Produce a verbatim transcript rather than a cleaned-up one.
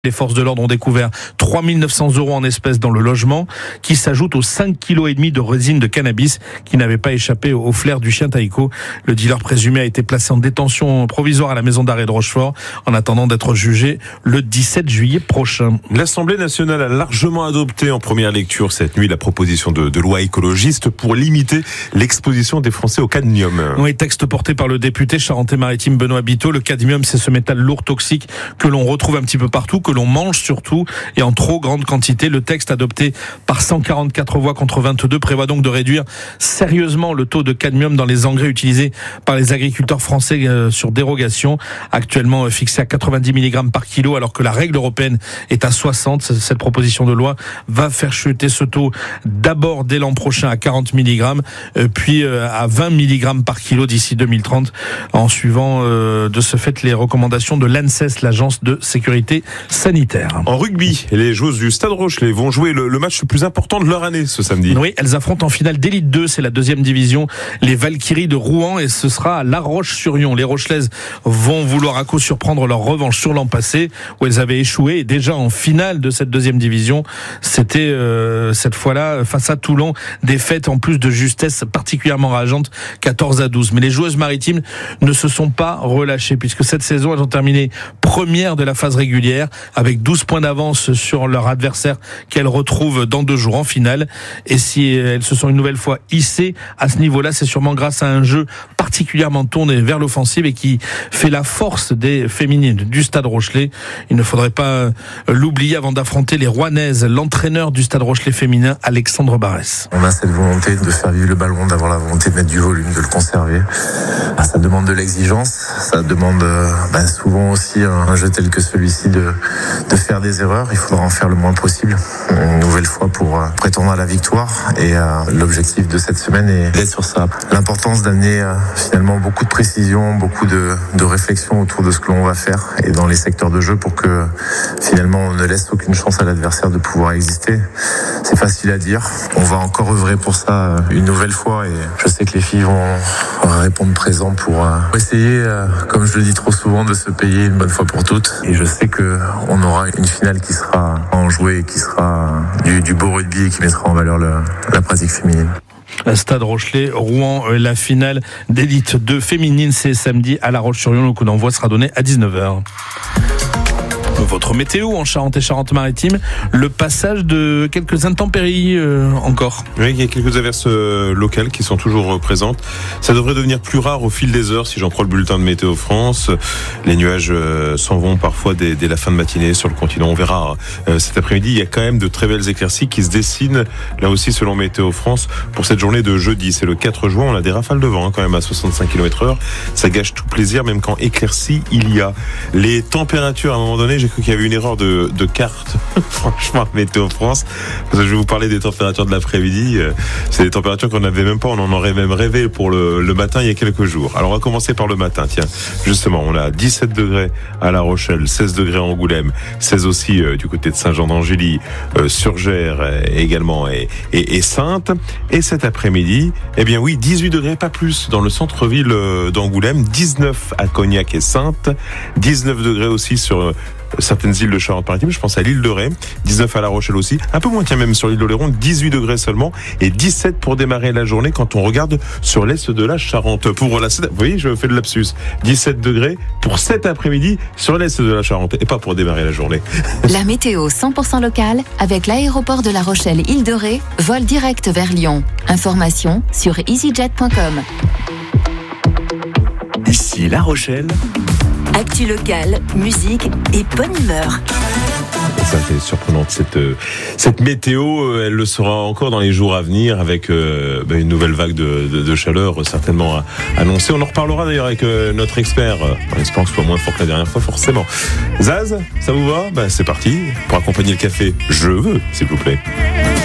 Les forces de l'ordre ont découvert trois mille neuf cents euros en espèces dans le logement, qui s'ajoutent aux cinq virgule cinq kilos de résine de cannabis qui n'avait pas échappé au flair du chien Taïko. Le dealer présumé a été placé en détention provisoire à la maison d'arrêt de Rochefort en attendant d'être jugé le dix-sept juillet prochain. L'Assemblée nationale a largement adopté en première lecture cette nuit la proposition de, de loi écologiste pour limiter l'exposition des Français au cadmium. Oui, texte porté par le député Charente-Maritime Benoît Biteau. Le cadmium, c'est ce métal lourd toxique que l'on retrouve un petit peu partout, que l'on mange surtout et en trop grande quantité. Le texte adopté par cent quarante-quatre voix contre vingt-deux prévoit donc de réduire sérieusement le taux de cadmium dans les engrais utilisés par les agriculteurs français sur dérogation, actuellement fixé à quatre-vingt-dix milligrammes par kilo alors que la règle européenne est à soixante. Cette proposition de loi va faire chuter ce taux d'abord dès l'an prochain à quarante milligrammes, puis à vingt milligrammes par kilo d'ici deux mille trente, en suivant de ce fait les recommandations de l'ANSES, l'agence de sécurité sanitaire. En rugby, les joueuses du Stade Rochelet vont jouer le, le match le plus important de leur année ce samedi. Oui, elles affrontent en finale d'élite deux, c'est la deuxième division, les Valkyries de Rouen, et ce sera à La Roche-sur-Yon. Les Rochelaises vont vouloir à coup surprendre leur revanche sur l'an passé, où elles avaient échoué, et déjà en finale de cette deuxième division, c'était euh, cette fois-là face à Toulon, défaite en plus de justesse particulièrement rageante, quatorze à douze. Mais les joueuses maritimes ne se sont pas relâchées, puisque cette saison, elles ont terminé première de la phase régulière, avec douze points d'avance sur leur adversaire qu'elles retrouvent dans deux jours en finale. Et si elles se sont une nouvelle fois hissées à ce niveau-là, c'est sûrement grâce à un jeu particulièrement tourné vers l'offensive et qui fait la force des féminines du Stade Rochelet. Il ne faudrait pas l'oublier avant d'affronter les Rouennaises, l'entraîneur du Stade Rochelet féminin, Alexandre Barès. On a cette volonté de faire vivre le ballon, d'avoir la volonté de mettre du volume, de le conserver. Ça demande de l'exigence, ça demande ben, souvent aussi un jeu tel que celui-ci de, de faire des erreurs. Il faudra en faire le moins possible, une nouvelle fois pour euh, prétendre à la victoire. Et euh, l'objectif de cette semaine est d'être sur ça. L'importance d'amener euh, finalement beaucoup de précision, beaucoup de, de réflexion autour de ce que l'on va faire et dans les secteurs de jeu pour que finalement on ne laisse aucune chance à l'adversaire de pouvoir exister. C'est facile à dire. On va encore œuvrer pour ça une nouvelle fois et je sais que les filles vont répondre présent pour euh, essayer, euh, comme je le dis trop souvent, de se payer une bonne fois pour toutes. Et je sais que on aura une finale qui sera enjouée et qui sera du, du beau rugby et qui mettra en valeur le, la pratique féminine. Stade Rochelet, Rouen, la finale d'élite deux féminine, c'est samedi à La Roche-sur-Yon. Le coup d'envoi sera donné à dix-neuf heures. Votre météo en Charente et Charente-Maritime, le passage de quelques intempéries euh, encore. Oui, il y a quelques averses euh, locales qui sont toujours euh, présentes. Ça devrait devenir plus rare au fil des heures si j'en crois le bulletin de Météo France. Les nuages euh, s'en vont parfois dès, dès la fin de matinée sur le continent. On verra euh, cet après-midi. Il y a quand même de très belles éclaircies qui se dessinent là aussi selon Météo France pour cette journée de jeudi. C'est le quatre juin. On a des rafales de vent hein, quand même à soixante-cinq kilomètres heure. Ça gâche tout plaisir même quand éclaircie il y a. Les températures à un moment donné, j'ai cru qu'il y avait une erreur de, de carte, franchement, Météo France, parce que je vais vous parler des températures de l'après-midi. C'est des températures qu'on n'avait même pas, on en aurait même rêvé pour le, le matin il y a quelques jours. Alors on va commencer par le matin, tiens, justement, on a dix-sept degrés à La Rochelle, seize degrés à Angoulême, seize aussi euh, du côté de Saint-Jean-d'Angély, euh, Surgères euh, également et, et, et Saintes. Et cet après-midi, eh bien oui, dix-huit degrés, pas plus, dans le centre-ville euh, d'Angoulême, dix-neuf à Cognac et Saintes, dix-neuf degrés aussi sur euh, certaines îles de Charente-Maritime, je pense à l'île de Ré, dix-neuf à La Rochelle aussi, un peu moins tiens même sur l'île d'Oléron, dix-huit degrés seulement et dix-sept pour démarrer la journée quand on regarde sur l'est de la Charente. Pour la, vous voyez, je fais de lapsus, dix-sept degrés pour cet après-midi sur l'est de la Charente et pas pour démarrer la journée. La météo cent pour cent locale avec l'aéroport de La Rochelle Île de Ré, vol direct vers Lyon. Information sur easyjet point com. Ici La Rochelle. Actu locale, musique et bonne humeur. Ça, c'est surprenant cette cette météo. Elle le sera encore dans les jours à venir avec euh, une nouvelle vague de, de, de chaleur certainement annoncée. On en reparlera d'ailleurs avec euh, notre expert. En espérant que ce soit moins fort que la dernière fois, forcément. Zaz, ça vous va ? Ben, c'est parti pour accompagner le café. Je veux, s'il vous plaît.